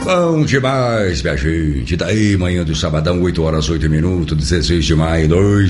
Bom demais, minha gente. Daí, manhã do sabadão, 8 horas, 8 minutos, 16 de maio de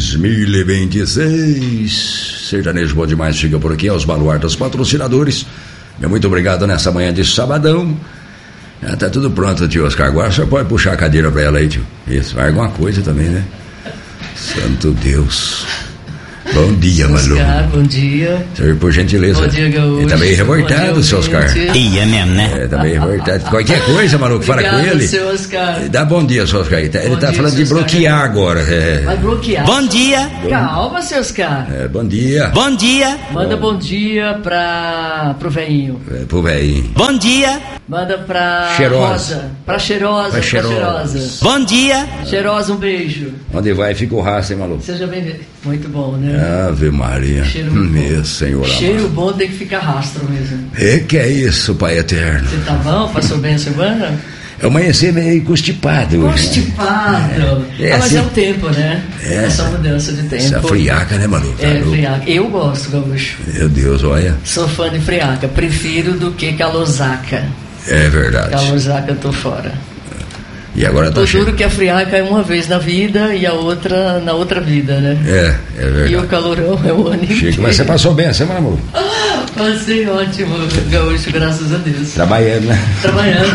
2026. Sertanejo bom demais, chega por aqui aos baluartes patrocinadores. Muito obrigado nessa manhã de sabadão. Tá tudo pronto, tio Oscar. Agora você pode puxar a cadeira pra ela aí, tio. Isso, vai alguma coisa também, né? Santo Deus. Bom dia, Malu. Oscar, bom dia. Senhor, por gentileza. Bom dia, Gaúcho. Ele tá meio revoltado, seu Oscar. Ia mesmo, né? Tá meio revoltado. Qualquer coisa, Malu, que fala com ele. Seu Oscar. Dá bom dia, seu Oscar. Ele tá falando de bloquear agora. Vai bloquear. Bom dia. Calma, seu Oscar. Bom dia. Bom dia. Manda bom dia pro velhinho. Pro velhinho. Bom dia. Manda pra Cheirosa. Rosa. Pra cheirosa. Bom dia. Cheirosa, um beijo. Onde vai, fica o rastro, hein, Malu? Seja bem-vindo. Muito bom, né? Ave Maria. Cheiro Meu Senhor amado. Cheiro bom tem que ficar rastro mesmo. Que é isso, Pai Eterno? Você tá bom? Passou bem a semana? Eu amanheci meio constipado. Constipado. Mas assim, é o tempo, né? Essa mudança de tempo. Essa friaca, né, Malu? Friaca. Eu gosto, Gaúcho. Meu Deus, olha. Sou fã de friaca. Prefiro do que calossaca. É verdade. Calossaca eu tô fora. E agora tá cheio. Eu juro que a friaca é uma vez na vida e a outra na outra vida, né? É verdade. E o calorão é o ano inteiro. Mas você passou bem a semana, amor? Passei ótimo, Gaúcho, graças a Deus. Trabalhando, né? Trabalhando.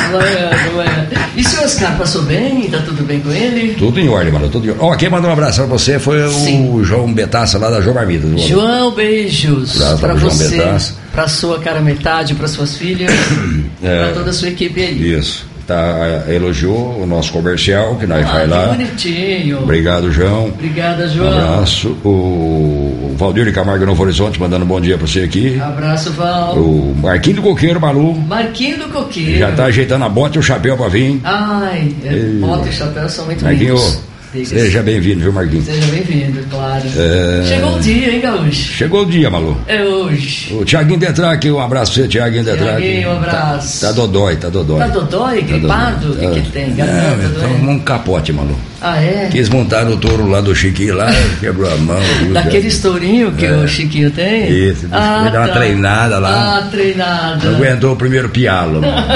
E o senhor Oscar passou bem? Tá tudo bem com ele? Tudo em ordem, mano, tudo em ordem. Quem mandou um abraço pra você foi o João Betaça lá da João Marmita. João, beijos pra você, Betaça. Pra sua cara metade, pra suas filhas, pra toda a sua equipe aí. Isso. Elogiou o nosso comercial que nós faz lá. Bonitinho. Obrigado, João. Obrigada, João. Um abraço. O Valdir de Camargo Novo Horizonte mandando um bom dia pra você aqui. Abraço, Val. O Marquinho do Coqueiro, Malu. Marquinho do Coqueiro. Já tá ajeitando a bota e o chapéu pra vir. Ai, bota e chapéu são muito Marquinho, lindos. Seja bem-vindo, viu, Marquinhos? Seja bem-vindo, claro. Chegou o dia, hein, Gaúcho? Chegou o dia, Malu. É hoje. O Tiaguinho Detrac, um abraço pra você, Tiaguinho Detrac. Tiaguinho, um abraço. Tá dodói. Tá dodói? Gripado? O que tem? Garganta, um capote, Malu. Ah, é? Quis montar o touro lá do Chiquinho lá, quebrou a mão. Daqueles tourinhos que o Chiquinho tem? Isso, foi dar uma treinada lá. Treinada. Não aguentou o primeiro pialo.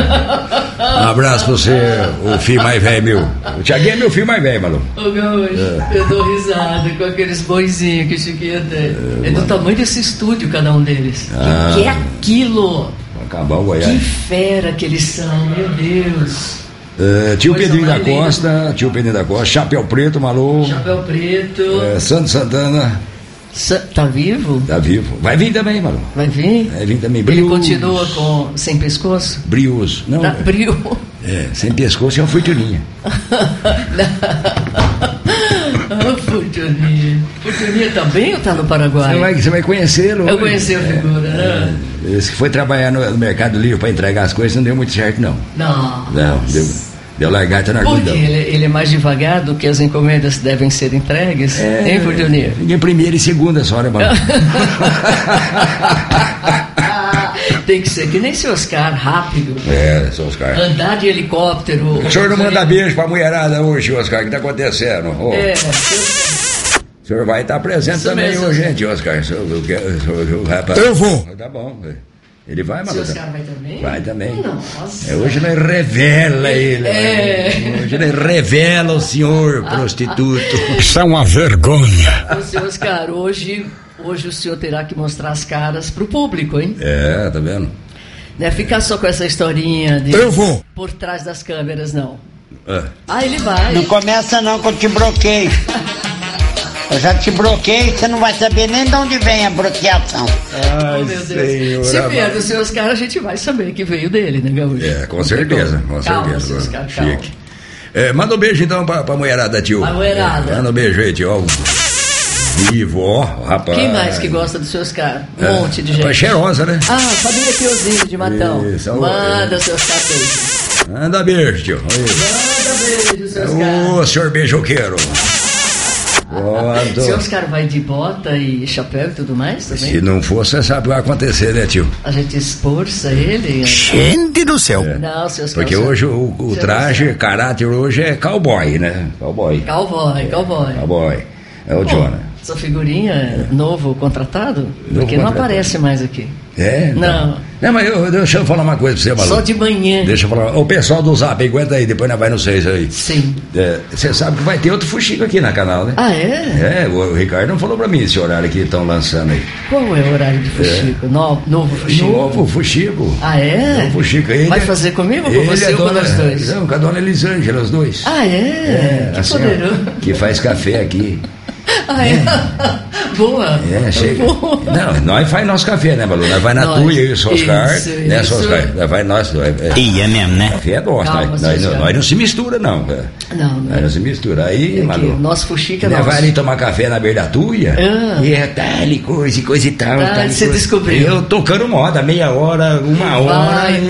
Um abraço pra você, o filho mais velho meu. O Tiaguinho é meu filho mais velho, Malu. Ô, Gaúcho, eu dou risada com aqueles boizinhos que o Chiquinho tem. É do tamanho desse estúdio, cada um deles. O que é aquilo? Acabar o Goiás. Que fera que eles são, meu Deus. Tio Pedrinho da Costa, Chapéu Preto, Malu. Chapéu Preto. Santo Santana. Tá vivo? Tá vivo. Vai vir também, Malu. Vai vir? Vai vir também. Ele continua sem pescoço? Brioso. Não. Brio. Sem pescoço é uma fortuninha. Fortuninha tá bem ou tá no Paraguai? Você vai conhecê-lo. Eu conheci a figura, né? Esse que foi trabalhar no Mercado Livre para entregar as coisas não deu muito certo, não. Não, deu largata na agudão. Porque ele é mais devagar do que as encomendas devem ser entregues, hein, Fortuninha? Em primeira e segunda só, né, mano? Tem que ser que nem seu Oscar, rápido. Seu Oscar. Andar de helicóptero. O senhor não manda beijo pra mulherada hoje, Oscar, o que tá acontecendo? O senhor vai estar presente isso também mesmo, hoje, gente, Oscar. Rapaz. Eu vou. Tá bom. Ele vai, mano. Seu Oscar vai também? Vai também. Nossa. Hoje nós revela ele. Hoje nós revela o senhor prostituto. Isso é uma vergonha. Seu Oscar, hoje o senhor terá que mostrar as caras pro público, hein? Tá vendo? Não é ficar só com essa historinha de eu vou por trás das câmeras, não. Ele vai. Não começa não que eu te bloqueio. Eu já te bloqueei, você não vai saber nem de onde vem a bloqueação. Ai, meu Deus. Senhor, se vier dos seus caras, a gente vai saber que veio dele, né, Gaúcho? Com certeza, com calma, certeza. Calma. Chique. Manda um beijo então pra mulherada, tio. A mulherada. Manda um beijo aí, tio. Vivo, rapaz. Quem mais que gosta dos seus caras? Um monte de gente. Cheirosa, né? Família Piozinho de Matão. Isso, manda seus caras. Manda beijo, tio. Manda beijo, seus caras. Ô, senhor beijoqueiro. Seu Oscar vai de bota e chapéu e tudo mais também? Se não for, você sabe o que vai acontecer, né, tio? A gente esforça ele. Gente do céu! Não, seu Oscar. Porque hoje o traje, caráter hoje é cowboy, né? Cowboy. É o Jonah. Essa figurinha, novo contratado? Porque não aparece mais aqui. Não. Não, mas deixa eu falar uma coisa pra você, Malu. Só de manhã. Deixa eu falar. O pessoal do Zap, aguenta aí, depois nós vai no 6 aí. Sim. Você sabe que vai ter outro fuxico aqui na canal, né? Ah, é? O Ricardo não falou pra mim esse horário que estão lançando aí. Qual é o horário de fuxico? Novo fuxico? Novo fuxico. Ah, é? Novo fuxico. Vai fazer comigo ou com você ou com nós dois? Não, com a dona Elisângela, os dois. Ah, é? Que poderoso. Que faz café aqui. Ah, é? Boa. Chega. Boa. Não, nós faz nosso café, né, Malu? Nós vai na tua e o Oscar, né, Oscar? Nós vai nós. E é mesmo, né? Café é nosso, nós não se mistura, não. Nós não se mistura. Aí, Malu. Nosso fuxico é nosso. Vai ali tomar café na beira da tuia e tal, coisa e tal. Você descobriu. Eu tocando moda, meia hora, uma hora.